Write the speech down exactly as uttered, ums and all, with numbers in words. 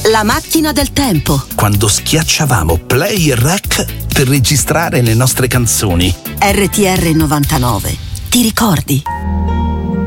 La macchina del tempo. Quando schiacciavamo play e rec per registrare le nostre canzoni. R T R novantanove. Ti ricordi?